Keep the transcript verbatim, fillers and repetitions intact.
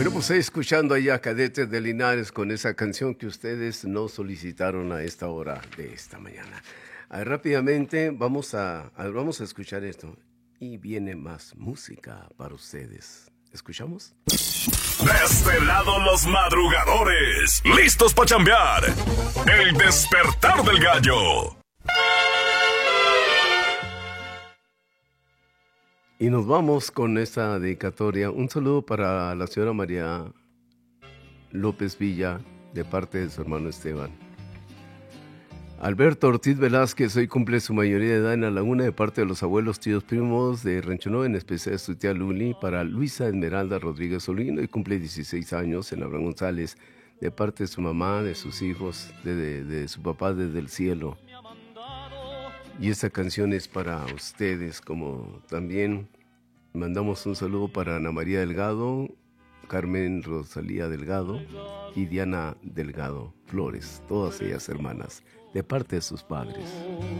Bueno, pues escuchando ahí a Cadetes de Linares con esa canción que ustedes nos solicitaron a esta hora de esta mañana. Ah, rápidamente vamos a, a- vamos a escuchar esto. Y viene más música para ustedes. ¿Escuchamos? De este lado los madrugadores, listos para chambear. El despertar del gallo. Y nos vamos con esta dedicatoria. Un saludo para la señora María López Villa, de parte de su hermano Esteban. Alberto Ortiz Velázquez hoy cumple su mayoría de edad en La Laguna, de parte de los abuelos, tíos, primos de Rancho Nuevo, en especial de su tía Luli. Para Luisa Esmeralda Rodríguez Solino, hoy cumple dieciséis años en Abraham González, de parte de su mamá, de sus hijos, de, de, de su papá desde el cielo. Y esta canción es para ustedes, como también mandamos un saludo para Ana María Delgado, Carmen Rosalía Delgado y Diana Delgado Flores, todas ellas hermanas, de parte de sus padres.